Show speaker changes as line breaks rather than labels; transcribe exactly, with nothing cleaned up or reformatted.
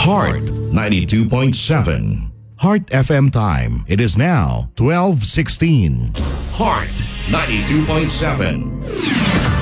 Heart ninety-two point seven. Heart F M time. It is now twelve sixteen. Heart ninety-two point seven.